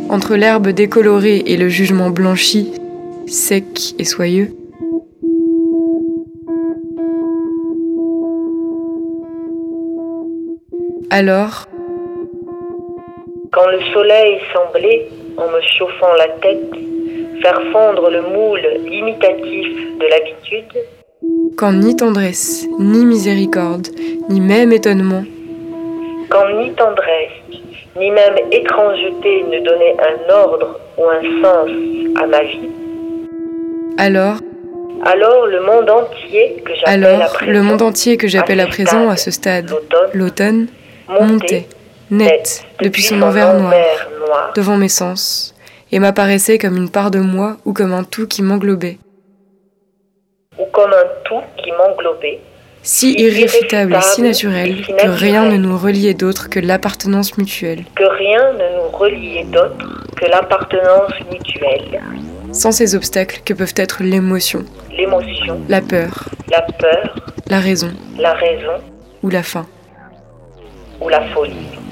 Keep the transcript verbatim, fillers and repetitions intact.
entre l'herbe décolorée et le jugement blanchi, sec et soyeux. Alors, quand le soleil semblait, en me chauffant la tête, faire fondre le moule imitatif de l'habitude, quand ni tendresse, ni miséricorde, ni même étonnement, quand ni tendresse, ni même étrangeté ne donnait un ordre ou un sens à ma vie, alors, alors le monde entier que j'appelle alors à présent, le monde entier que j'appelle à présent à ce stade, l'automne, montait, net, depuis son envers noir, noir, devant mes sens, et m'apparaissait comme une part de moi ou comme un tout qui m'englobait. ou comme un tout qui m'englobait, Si irréfutable et si naturel que rien ne nous reliait d'autre que l'appartenance mutuelle. que rien ne nous reliait d'autre que l'appartenance mutuelle, Sans ces obstacles que peuvent être l'émotion, l'émotion, la peur, la peur, la raison la raison ou la faim. ou la folie.